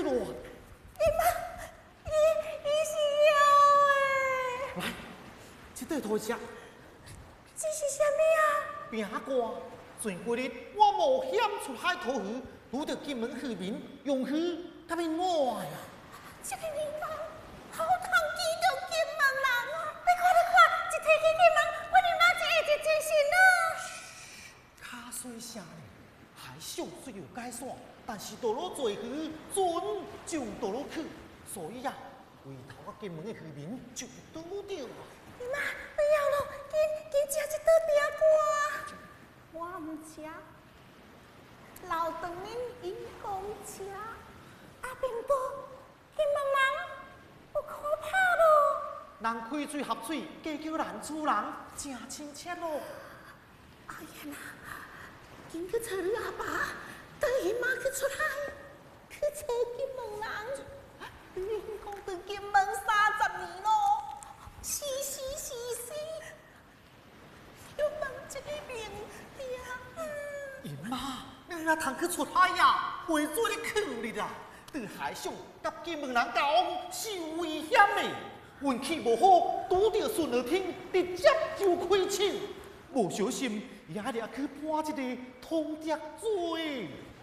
咯。 姨妈，伊是妖来，这对拖车， 这是啥物啊？ 拼歌。前几日我冒险出海讨鱼，拄着金门渔民用鱼甲面我呀。 这个人好通见到金门人啊！你看，一提起金门，我就哪一下就精神了。 卡水声呢？海上虽有解散，但是倒落做鱼，船就倒落去，所以啊，回头啊金门的渔民就拄着啊。 姨妈，不要咯，紧食一道饼干。我唔吃，老长恁因公吃，啊并不，金门人有可怕咯。 人开嘴合嘴，加叫人主人，真亲切咯。 哎呀呐，紧去找你阿爸，带姨妈去出海，去找金门人。你讲到金门30年咯，是，要问一个名字。 姨妈，你哪通去出海呀？会做你去哩啦！在海上甲金门人交往是有危险的，运气无好，拄着顺儿天，直接就开枪，无小心也掠去判一个通缉罪。